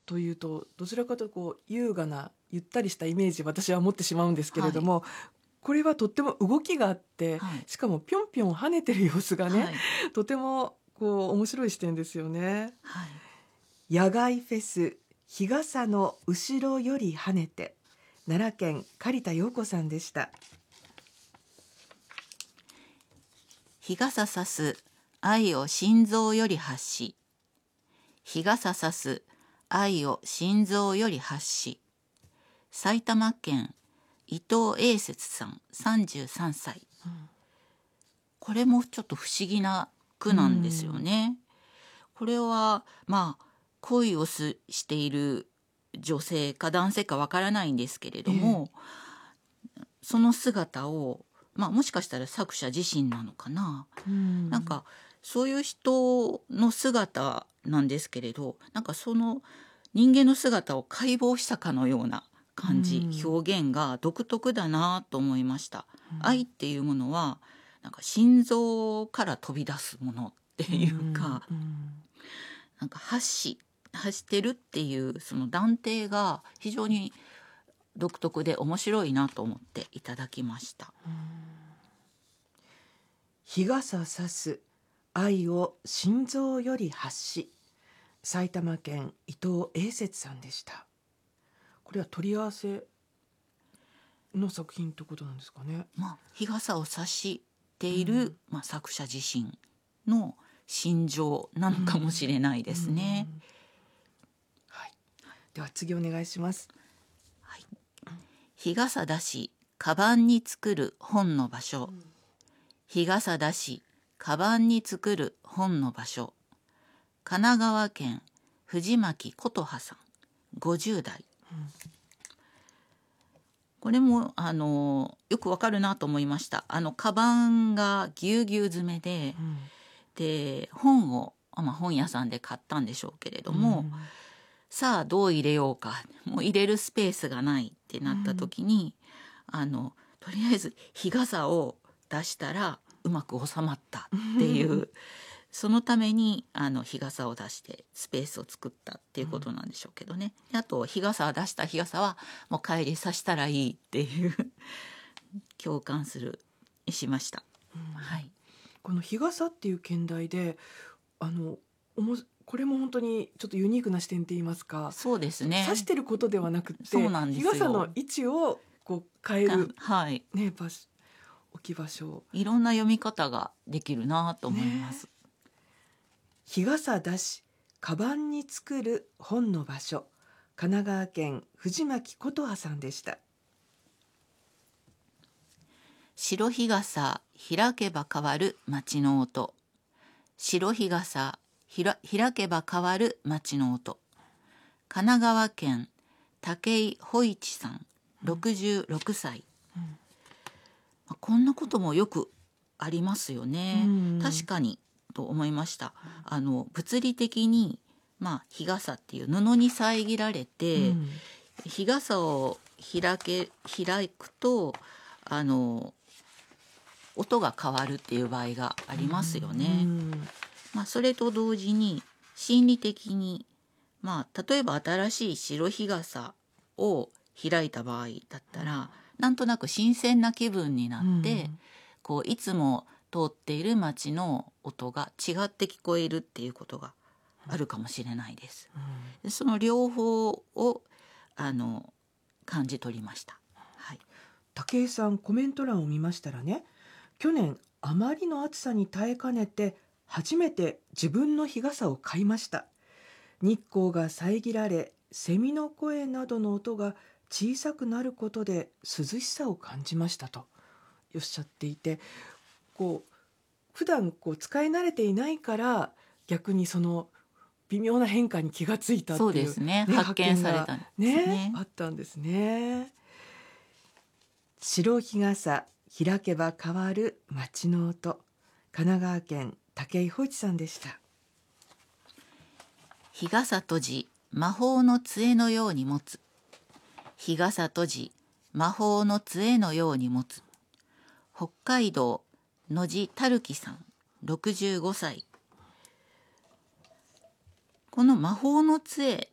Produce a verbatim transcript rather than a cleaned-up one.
というとどちらかというとこう優雅なゆったりしたイメージ私は持ってしまうんですけれども、はい、これはとっても動きがあって、はい、しかもぴょんぴょん跳ねてる様子がね、はい、とてもこう面白い視点ですよね、はい、野外フェス日傘の後ろより跳ねて、奈良県刈田陽子さんでした。 日傘さす愛を心臓より発し、日傘さす愛を心臓より発し、埼玉県伊藤英節さんさんじゅうさんさい、うん、これもちょっと不思議な句なんですよね。これはまあ恋をすしている女性か男性かわからないんですけれども、えー、その姿を、まあ、もしかしたら作者自身なのかな、んなんかそういう人の姿なんですけれど、なんかその人間の姿を解剖したかのような感じ、表現が独特だなと思いました。愛っていうものはなんか心臓から飛び出すものっていうか、なんか発し発してるっていうその断定が非常に独特で面白いなと思っていただきました。 日傘さす愛を心臓より発し、埼玉県伊藤英節さんでした。これは取り合わせの作品ってことなんですかね。 まあ、日傘を差している、うんまあ、作者自身の心情なのかもしれないですね。うんうんはい、では次お願いします。 はい、日傘だしカバンに作る本の場所、うん、日傘だしカバンに作る本の場所、神奈川県藤巻琴葉さんごじゅうだい、うん、これもあのよくわかるなと思いました。あのカバンがぎゅうぎゅう詰めで、うん、で本を、まあ、本屋さんで買ったんでしょうけれども、うん、さあどう入れようか、もう入れるスペースがないってなった時に、うん、あのとりあえず日傘を出したらうまく収まったっていうそのためにあの日傘を出してスペースを作ったっていうことなんでしょうけどね、うん、あと日傘を出した日傘はもう帰りさしたらいいっていう共感するしました、うんはい、 この日傘っていう兼題であのおもこれも本当にちょっとユニークな視点って言いますか、 そうですね、 刺してることではなくてそうなんですよ、 日傘の位置をこう変える、 はいね、場所置き場所、 いろんな読み方ができるなと思います、ね、 日傘出しカバンに作る本の場所、神奈川県藤巻琴葉さんでした。 白日傘開けば変わる街の音、白日傘ひら開けば変わる街の音、神奈川県武井保一さんろくじゅうろくさい、うんうん、こんなこともよくありますよね、うんうん、確かにと思いました。あの物理的に、まあ、日傘っていう布に遮られて、うん、日傘を開け開くとあの音が変わるっていう場合がありますよね、うんまあ、それと同時に心理的に、まあ、例えば新しい白日傘を開いた場合だったら、うん、なんとなく新鮮な気分になって、うん、こういつも通っている街の音が違って聞こえるっていうことがあるかもしれないです、うん、その両方をあの感じ取りました、はい、 武井さんコメント欄を見ましたらね、去年あまりの暑さに耐えかねて初めて自分の日傘を買いました。日光が遮られセミの声などの音が小さくなることで涼しさを感じましたとおっしゃっていて、こう普段こう使い慣れていないから逆にその微妙な変化に気がついたっていう、 そうですね、ね、発見されたんですね、 ね、あったんですね。白日傘開けば変わる街の音、神奈川県武井保一さんでした。 日傘閉じ魔法の杖のように持つ、日傘閉じ魔法の杖のように持つ、北海道野地たるきさんろくじゅうごさい、この魔法の杖